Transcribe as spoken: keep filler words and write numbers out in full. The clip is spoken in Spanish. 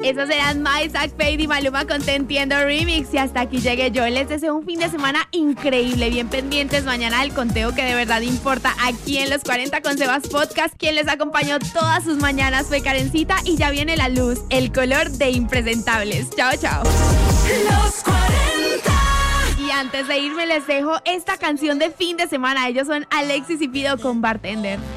Esos eran My Zack Fade y Maluma con Te Entiendo Remix. Y hasta aquí llegué yo. Les deseo un fin de semana increíble. Bien pendientes mañana del conteo que de verdad importa aquí en Los cuarenta con Sebas Podcast. Quien les acompañó todas sus mañanas fue Karencita y ya viene la luz, el color de Impresentables. Chao, chao. Los cuarenta. Y antes de irme les dejo esta canción de fin de semana. Ellos son Alexis y Pido con Bartender.